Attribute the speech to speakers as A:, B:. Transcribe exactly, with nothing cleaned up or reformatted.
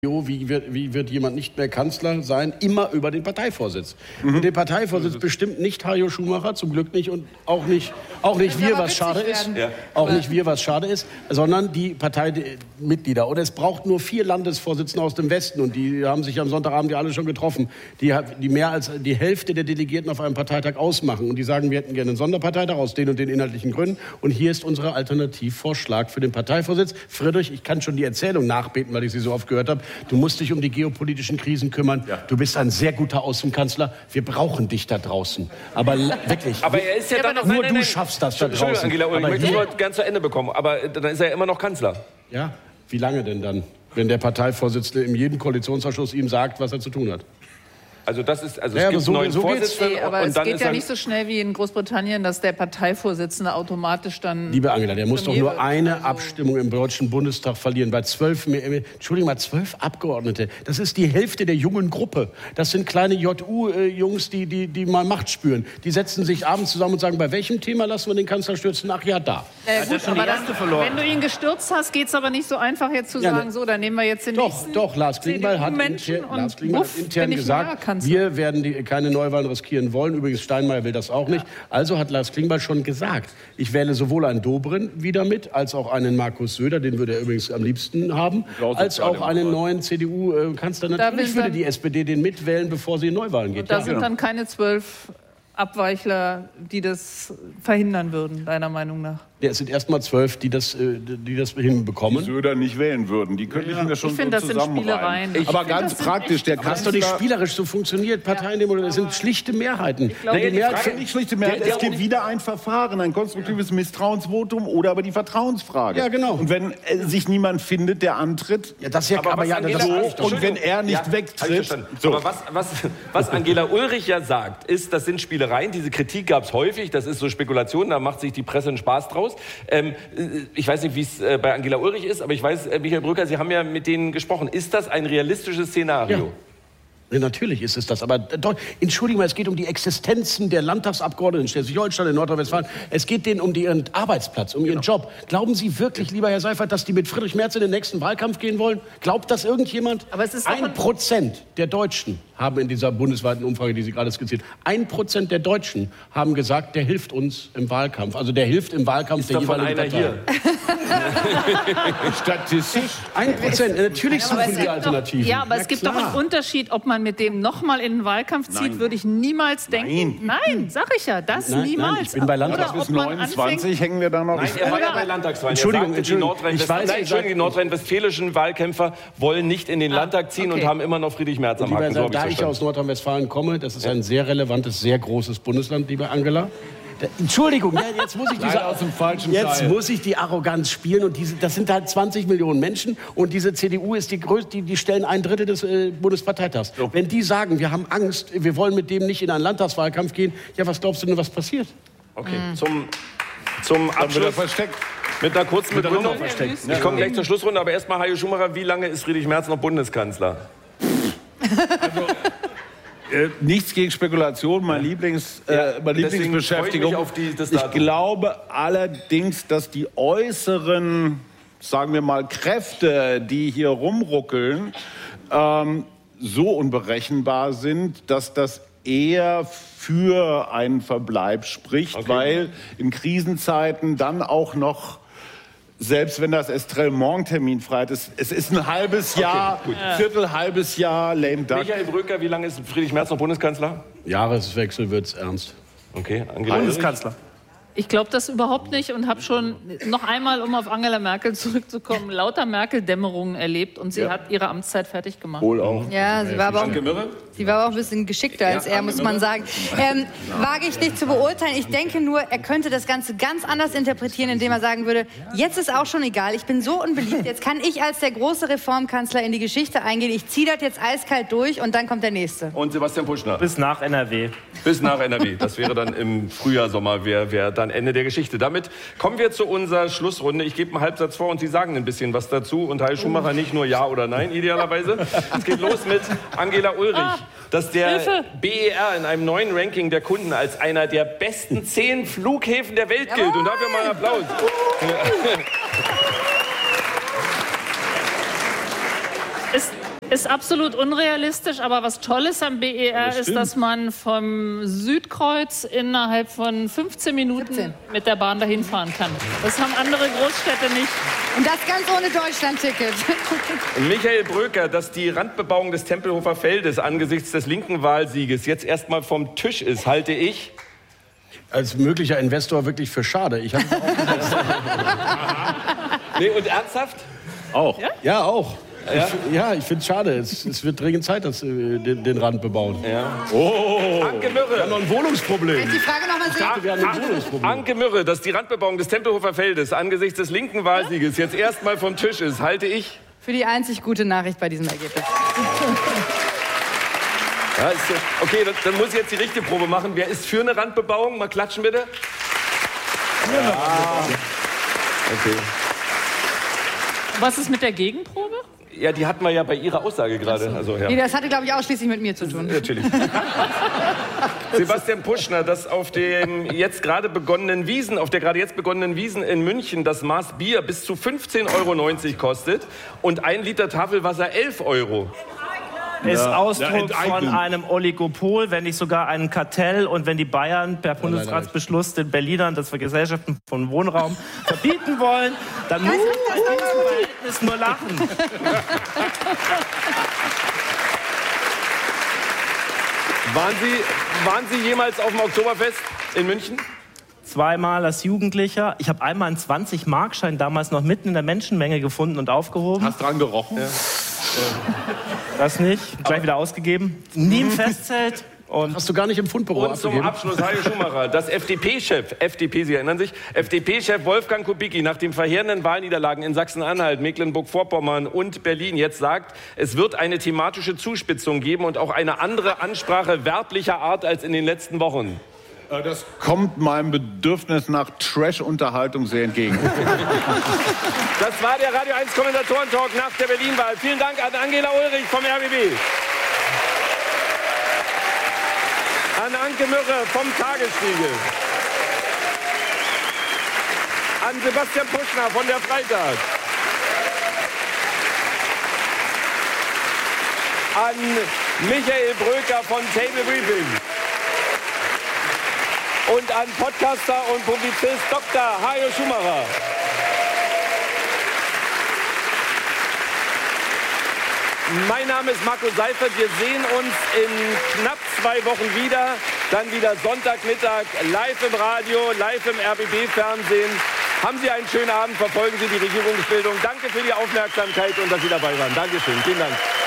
A: Wie wird, wie wird jemand nicht mehr Kanzler sein? Immer über den Parteivorsitz. Mhm. Und den Parteivorsitz bestimmt nicht Hajo Schumacher, zum Glück nicht, und auch nicht, auch nicht wir, was schade ist, ja. auch nicht wir, was schade ist, sondern die Parteimitglieder. Und es braucht nur vier Landesvorsitzende aus dem Westen, und die haben sich am Sonntagabend ja alle schon getroffen, die, die mehr als die Hälfte der Delegierten auf einem Parteitag ausmachen. Und die sagen, wir hätten gerne einen Sonderparteitag aus den und den inhaltlichen Gründen. Und hier ist unser Alternativvorschlag für den Parteivorsitz. Friedrich, ich kann schon die Erzählung nachbeten, weil ich sie so oft gehört habe. Du musst dich um die geopolitischen Krisen kümmern. Ja. Du bist ein sehr guter Außenkanzler. Wir brauchen dich da draußen. Aber wirklich.
B: Aber er ist ja, ja dann noch,
A: nur
B: nein, nein, nein.
A: du schaffst das da draußen.
B: Entschuldigung, Angela Ulrich, ich möchte es nur ganz zu Ende bekommen. Aber dann ist er ja immer noch Kanzler.
A: Ja, wie lange denn dann? Wenn der Parteivorsitzende in jedem Koalitionsausschuss ihm sagt, was er zu tun hat.
B: Also das ist, also es
A: ja,
B: gibt
A: so,
B: einen neuen
A: so
B: Vorsitzenden.
C: Nee, aber
B: und
C: es
B: dann
C: geht
B: ist
C: ja nicht so schnell wie in Großbritannien, dass der Parteivorsitzende automatisch dann...
A: Liebe Angela, der muss doch nur eine
C: also
A: Abstimmung im Deutschen Bundestag verlieren. Bei zwölf, Entschuldigung mal, zwölf Abgeordnete. Das ist die Hälfte der jungen Gruppe. Das sind kleine J U-Jungs, die, die, die mal Macht spüren. Die setzen sich abends zusammen und sagen, bei welchem Thema lassen wir den Kanzler stürzen? Ach ja, da.
C: Äh, gut, aber dann, wenn du ihn gestürzt hast, geht es aber nicht so einfach jetzt zu
A: ja,
C: sagen, so, dann nehmen wir jetzt den
A: doch,
C: nächsten...
A: Doch, doch, Lars Klingbeil hat, inter, Lars Klingbeil hat intern gesagt, wir werden die keine Neuwahlen riskieren wollen. Übrigens, Steinmeier will das auch nicht. Also hat Lars Klingbeil schon gesagt, ich wähle sowohl einen Dobrindt wieder mit, als auch einen Markus Söder, den würde er übrigens am liebsten haben, als auch einen neuen C D U-Kanzler. Natürlich würde die S P D den mitwählen, bevor sie in Neuwahlen geht.
C: Und da ja. sind dann keine zwölf Abweichler, die das verhindern würden, deiner Meinung nach?
A: Ja, es sind erst mal zwölf, die das, die das hinbekommen.
D: Die Söder nicht wählen würden. Die könnte ja. ich mir schon
C: ich find,
D: so
C: das zusammenreihen.
D: Sind aber ganz praktisch, der
A: Kanzler... Das ist doch nicht spielerisch, so funktioniert Parteien, das sind schlichte Mehrheiten.
D: Glaube, die Mehrheit Frage, nicht schlichte Mehrheit. Es gibt wieder ein Verfahren, ein konstruktives Misstrauensvotum oder aber die Vertrauensfrage.
A: Ja, genau.
D: Und wenn äh, sich niemand findet, der antritt...
A: Ja, das ist ja...
B: Aber,
A: aber ja,
B: Angela,
A: das
B: so,
D: und wenn er nicht ja, wegtritt...
B: So. Aber was, was, was Angela Ulrich ja sagt, ist, das sind Spielereien. Diese Kritik gab es häufig. Das ist so Spekulation, da macht sich die Presse einen Spaß draus. Ähm, ich weiß nicht, wie es äh, bei Angela Ulrich ist, aber ich weiß, äh, Michael Brücker, Sie haben ja mit denen gesprochen. Ist das ein realistisches Szenario?
A: Ja. Ja, natürlich ist es das, aber doch, entschuldigen mal, es geht um die Existenzen der Landtagsabgeordneten in Schleswig-Holstein, in Nordrhein-Westfalen. Es geht denen um ihren Arbeitsplatz, um ihren genau. Job. Glauben Sie wirklich, lieber Herr Seifert, dass die mit Friedrich Merz in den nächsten Wahlkampf gehen wollen? Glaubt das irgendjemand?
C: Aber es ist
A: ein Prozent der Deutschen haben in dieser bundesweiten Umfrage, die Sie gerade skizziert, ein Prozent der Deutschen haben gesagt, der hilft uns im Wahlkampf. Also der hilft im Wahlkampf
B: ist
A: der
B: jeweiligen
A: einer
B: Partei. Hier.
A: Statistisch. Ein Prozent. Natürlich suchen die Alternativen.
C: Ja, aber es gibt doch einen Unterschied, ob man mit dem nochmal in den Wahlkampf zieht, nein. würde ich niemals denken. Nein, nein sag ich ja, das
A: nein,
C: niemals.
A: Nein, ich bin bei Landtags
D: bis neunundzwanzig hängen wir da noch.
B: Nein, er war ja bei Landtagswahlen.
A: Entschuldigung,
B: Entschuldigung,
A: die
B: Nordrhein-Westfälischen Nordrhein Wahlkämpfer wollen nicht in den ah, Landtag ziehen okay. und haben immer noch Friedrich Merz am Haken.
A: So da ich aus Nordrhein-Westfalen komme, das ist ja. ein sehr relevantes, sehr großes Bundesland, liebe Angela. Da, Entschuldigung, ja, jetzt muss ich diese,
D: aus dem falschen
A: jetzt
D: Teil.
A: muss ich die Arroganz spielen und diese, das sind halt zwanzig Millionen Menschen und diese C D U ist die größte, die, die stellen ein Drittel des äh, Bundesparteitags. So. Wenn die sagen, wir haben Angst, wir wollen mit dem nicht in einen Landtagswahlkampf gehen, ja, was glaubst du denn, was passiert?
B: Okay, mhm. zum, zum Abschluss
D: versteckt.
B: Mit einer kurzen
D: mit
B: Begründung.
D: Versteckt.
B: Ich komme gleich zur Schlussrunde, aber erstmal Hajo Schumacher, wie lange ist Friedrich Merz noch Bundeskanzler?
D: Also, Äh, nichts gegen Spekulation, mein Lieblings, äh,
B: ja,
D: meine Lieblingsbeschäftigung.
B: Ich, auf die, das
D: ich glaube allerdings, dass die äußeren, sagen wir mal, Kräfte, die hier rumruckeln, ähm, so unberechenbar sind, dass das eher für einen Verbleib spricht, okay. weil in Krisenzeiten dann auch noch, selbst wenn das Estremont terminfrei ist, es ist ein halbes Jahr, okay, Viertel, halbes Jahr lame duck.
B: Michael Brücker, wie lange ist Friedrich Merz noch Bundeskanzler?
A: Jahreswechsel wird's ernst.
B: Okay, Angela
C: Bundeskanzler. Ich glaube das überhaupt nicht und habe schon noch einmal, um auf Angela Merkel zurückzukommen, lauter Merkel-Dämmerungen erlebt und sie ja. hat ihre Amtszeit fertig gemacht.
D: Wohl auch.
E: Ja, sie war aber auch, sie war aber auch ein bisschen geschickter als ja, er, muss man sagen. Ähm, wage ich nicht zu beurteilen. Ich denke nur, er könnte das Ganze ganz anders interpretieren, indem er sagen würde, jetzt ist auch schon egal, ich bin so unbeliebt, jetzt kann ich als der große Reformkanzler in die Geschichte eingehen, ich ziehe das jetzt eiskalt durch und dann kommt der Nächste.
B: Und Sebastian Puschner?
F: Bis nach N R W.
B: Bis nach N R W. Das wäre dann im Frühjahr, Sommer, wäre wär dann Ende der Geschichte. Damit kommen wir zu unserer Schlussrunde. Ich gebe einen Halbsatz vor und Sie sagen ein bisschen was dazu. Und Hajo Schumacher nicht nur Ja oder Nein, idealerweise. Es geht los mit Angela Ulrich. Ah, dass der Hilfe. B E R in einem neuen Ranking der Kunden als einer der besten zehn Flughäfen der Welt gilt. Und dafür mal einen Applaus.
C: Ist Ist absolut unrealistisch, aber was Tolles am B E R das ist, dass man vom Südkreuz innerhalb von fünfzehn Minuten siebzehn mit der Bahn dahin fahren kann. Das haben andere Großstädte nicht.
E: Und das ganz ohne Deutschlandticket.
B: Michael Bröker, dass die Randbebauung des Tempelhofer Feldes angesichts des linken Wahlsieges jetzt erstmal vom Tisch ist, halte ich
A: als möglicher Investor wirklich für schade. Ich habe
B: nee, und ernsthaft?
A: Auch. Ja, ja auch. Ja, ich, ja, ich finde es schade. Es, es wird dringend Zeit, dass wir den, den Rand bebauen.
B: Ja. Oh. Anke Mürre.
A: Wir haben noch ein Wohnungsproblem.
E: Kann ich die Frage noch mal sehen?
A: Wir haben ein Wohnungsproblem.
B: Anke Mürre, dass die Randbebauung des Tempelhofer Feldes angesichts des linken Wahlsieges jetzt erstmal vom Tisch ist, halte ich
E: für die einzig gute Nachricht bei diesem Ergebnis.
B: Ja, ist, okay, dann, dann muss ich jetzt die richtige Probe machen. Wer ist für eine Randbebauung? Mal klatschen bitte. Ja. Okay.
C: Was ist mit der Gegenprobe?
B: Ja, die hatten wir ja bei Ihrer Aussage gerade. Also, ja.
E: Nee, das hatte, glaube ich, ausschließlich mit mir zu tun.
B: Natürlich. Sebastian Puschner, dass auf dem jetzt gerade begonnenen Wiesen, auf der gerade jetzt begonnenen Wiesen in München das Maß Bier bis zu fünfzehn Euro neunzig kostet und ein Liter Tafelwasser elf Euro.
F: Ist
D: Ja,
F: Ausdruck
D: ja,
F: von einem Oligopol, wenn nicht sogar einem Kartell. Und wenn die Bayern per Bundesratsbeschluss den Berlinern das für Gesellschaften von Wohnraum verbieten wollen, dann muss man bei diesem Verhältnis nur lachen.
B: Waren Sie, waren Sie jemals auf dem Oktoberfest in München?
F: Zweimal als Jugendlicher. Ich habe einmal einen zwanzig-Mark-Schein damals noch mitten in der Menschenmenge gefunden und aufgehoben.
D: Hast dran gerochen? Ja.
F: Das nicht. Gleich wieder ausgegeben. Nie im Festzelt. Und
A: hast du gar nicht im Fundbüro
B: Und zum
A: abgegeben?
B: Abschluss, Hajo Schumacher, dass F D P-Chef, F D P, Sie erinnern sich, F D P-Chef Wolfgang Kubicki nach den verheerenden Wahlniederlagen in Sachsen-Anhalt, Mecklenburg-Vorpommern und Berlin jetzt sagt, es wird eine thematische Zuspitzung geben und auch eine andere Ansprache werblicher Art als in den letzten Wochen.
D: Das kommt meinem Bedürfnis nach Trash-Unterhaltung sehr entgegen.
B: Das war der Radio eins Kommentatoren-Talk nach der Berlin-Wahl. Vielen Dank an Angela Ulrich vom R B B. An Anke Mürre vom Tagesspiegel. An Sebastian Puschner von der Freitag. An Michael Bröker von Table Briefing. Und an Podcaster und Publizist Doktor Hajo Schumacher. Mein Name ist Marco Seifert. Wir sehen uns in knapp zwei Wochen wieder. Dann wieder Sonntagmittag live im Radio, live im R B B-Fernsehen. Haben Sie einen schönen Abend, verfolgen Sie die Regierungsbildung. Danke für die Aufmerksamkeit und dass Sie dabei waren. Dankeschön. Vielen Dank.